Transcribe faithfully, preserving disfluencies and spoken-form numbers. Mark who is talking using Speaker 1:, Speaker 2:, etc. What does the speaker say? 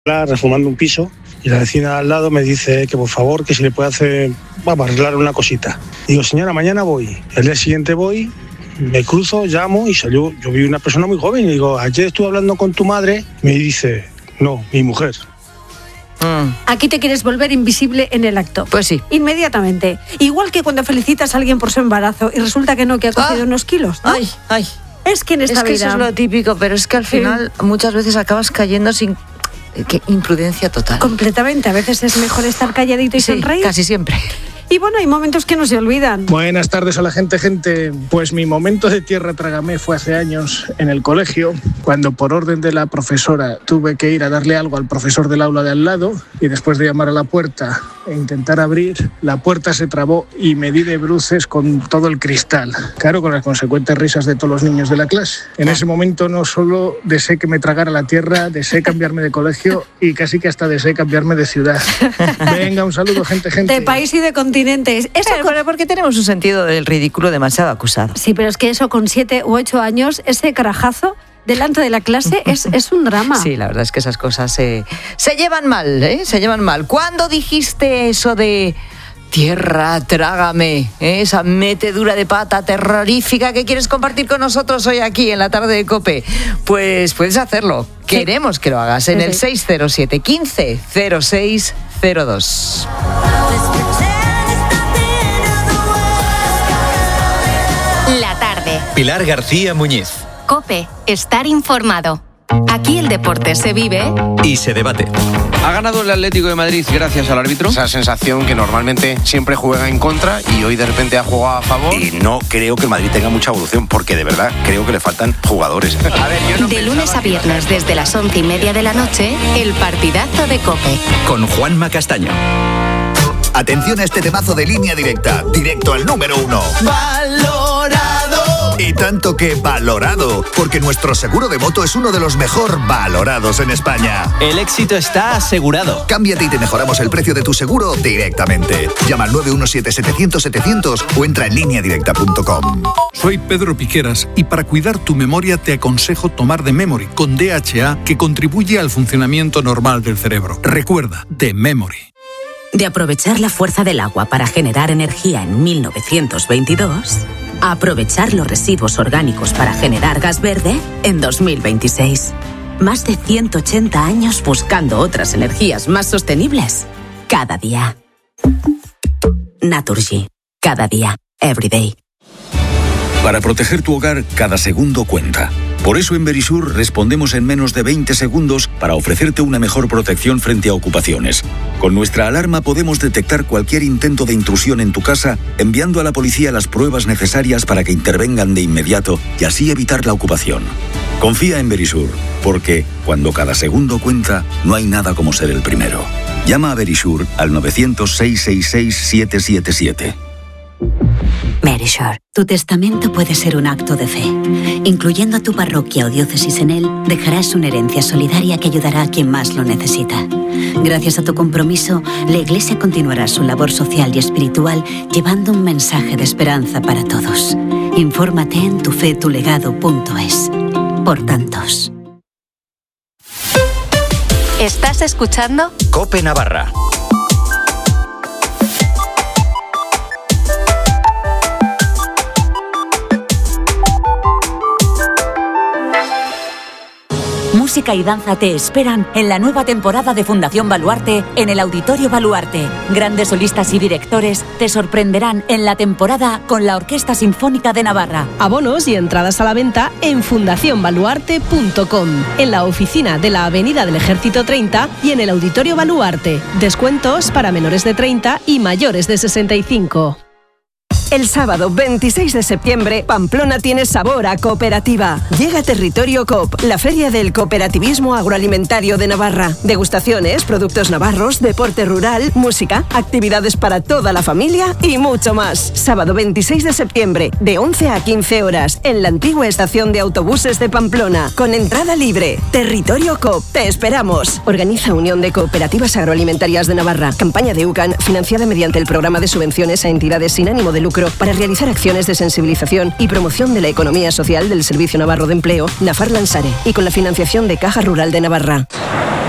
Speaker 1: reformando un piso y la vecina al lado me dice que por favor que si le puede hacer, vamos a arreglar una cosita. Digo, señora, mañana voy. El día siguiente voy, me cruzo, llamo y salió. Yo vi una persona muy joven y digo, ayer estuve hablando con tu madre. Me dice, no, mi mujer.
Speaker 2: Mm. Aquí te quieres volver invisible en el acto.
Speaker 3: Pues sí.
Speaker 2: Inmediatamente. Igual que cuando felicitas a alguien por su embarazo y resulta que no, que ha cogido ah. unos kilos, ¿no?
Speaker 3: Ay, ay.
Speaker 2: Es que en esta
Speaker 3: es que
Speaker 2: vida...
Speaker 3: eso es lo típico, pero es que al final sí. muchas veces acabas cayendo sin... Qué imprudencia total.
Speaker 2: Completamente. A veces es mejor estar calladito y
Speaker 3: sí,
Speaker 2: sonreír.
Speaker 3: Casi siempre.
Speaker 2: Y bueno, hay momentos que no se olvidan.
Speaker 4: Buenas tardes a la gente, gente. Pues mi momento de tierra trágame fue hace años en el colegio, cuando por orden de la profesora tuve que ir a darle algo al profesor del aula de al lado y después de llamar a la puerta e intentar abrir, la puerta se trabó y me di de bruces con todo el cristal. Claro, con las consecuentes risas de todos los niños de la clase. En ese momento no solo deseé que me tragara la tierra, deseé cambiarme de colegio y casi que hasta deseé cambiarme de ciudad. Venga, un saludo, gente, gente.
Speaker 2: De país y de continente. Eso
Speaker 3: pero,
Speaker 2: con...
Speaker 3: pero porque tenemos un sentido del ridículo demasiado acusado.
Speaker 2: Sí, pero es que eso con siete u ocho años, ese carajazo delante de la clase es, es un drama.
Speaker 3: Sí, la verdad es que esas cosas se, se llevan mal, ¿eh? Se llevan mal. ¿Cuándo dijiste eso de tierra, trágame? ¿eh? Esa metedura de pata terrorífica que quieres compartir con nosotros hoy aquí en la tarde de COPE. Pues puedes hacerlo. Sí. Queremos que lo hagas en sí, el sí. seis cero siete, quince, cero seis cero dos.
Speaker 5: La tarde.
Speaker 6: Pilar García Muñiz.
Speaker 5: COPE. Estar informado. Aquí el deporte se vive
Speaker 6: y se debate.
Speaker 7: ¿Ha ganado el Atlético de Madrid gracias al árbitro?
Speaker 8: Esa sensación que normalmente siempre juega en contra y hoy de repente ha jugado a favor.
Speaker 9: Y no creo que el Madrid tenga mucha evolución porque de verdad creo que le faltan jugadores.
Speaker 5: A ver, yo no de lunes a viernes desde las once y media de la noche, el partidazo de COPE.
Speaker 6: Con Juanma Castaño.
Speaker 10: Atención a este temazo de Línea Directa, directo al número uno. ¡Valorado! Y tanto que valorado, porque nuestro seguro de moto es uno de los mejor valorados en España.
Speaker 6: El éxito está asegurado.
Speaker 10: Cámbiate y te mejoramos el precio de tu seguro directamente. Llama al nueve uno siete, setecientos, setecientos o entra en línea directa punto com.
Speaker 11: Soy Pedro Piqueras y para cuidar tu memoria te aconsejo tomar The Memory con D H A, que contribuye al funcionamiento normal del cerebro. Recuerda, The Memory.
Speaker 12: De aprovechar la fuerza del agua para generar energía en mil novecientos veintidós, a aprovechar los residuos orgánicos para generar gas verde en dos mil veintiséis. Más de ciento ochenta años buscando otras energías más sostenibles. Cada día. Naturgy. Cada día. Every day.
Speaker 13: Para proteger tu hogar, cada segundo cuenta. Por eso en Verisur respondemos en menos de veinte segundos para ofrecerte una mejor protección frente a ocupaciones. Con nuestra alarma podemos detectar cualquier intento de intrusión en tu casa, enviando a la policía las pruebas necesarias para que intervengan de inmediato y así evitar la ocupación. Confía en Verisur, porque cuando cada segundo cuenta, no hay nada como ser el primero. Llama a Verisur al nueve cero cero, seis seis seis, siete siete siete.
Speaker 14: Verisur, tu testamento puede ser un acto de fe. Incluyendo a tu parroquia o diócesis en él, dejarás una herencia solidaria que ayudará a quien más lo necesita. Gracias a tu compromiso, la Iglesia continuará su labor social y espiritual llevando un mensaje de esperanza para todos. Infórmate en tufetulegado punto es. Por tantos.
Speaker 5: ¿Estás escuchando?
Speaker 6: COPE Navarra.
Speaker 12: Música y danza te esperan en la nueva temporada de Fundación Baluarte en el Auditorio Baluarte. Grandes solistas y directores te sorprenderán en la temporada con la Orquesta Sinfónica de Navarra.
Speaker 15: Abonos y entradas a la venta en fundación baluarte punto com, en la oficina de la Avenida del Ejército treinta y en el Auditorio Baluarte. Descuentos para menores de treinta y mayores de sesenta y cinco.
Speaker 16: El sábado veintiséis de septiembre, Pamplona tiene sabor a cooperativa. Llega a Territorio Coop, la feria del cooperativismo agroalimentario de Navarra. Degustaciones, productos navarros, deporte rural, música, actividades para toda la familia y mucho más. Sábado veintiséis de septiembre, de once a quince horas, en la antigua estación de autobuses de Pamplona, con entrada libre. Territorio Coop, te esperamos. Organiza Unión de Cooperativas Agroalimentarias de Navarra. Campaña de U C A N, financiada mediante el programa de subvenciones a entidades sin ánimo de lucro para realizar acciones de sensibilización y promoción de la economía social del Servicio Navarro de Empleo, Nafar Lansare, y con la financiación de Caja Rural de Navarra.